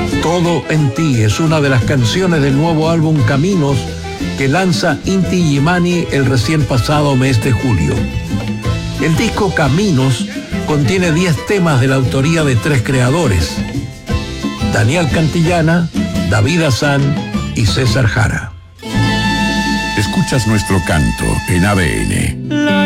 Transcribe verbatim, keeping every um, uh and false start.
Todo en ti es una de las canciones del nuevo álbum Caminos que lanza Inti Illimani el recién pasado mes de julio. El disco Caminos contiene diez temas de la autoría de tres creadores: Daniel Cantillana, David Azán y César Jara. Escuchas nuestro canto en A D N.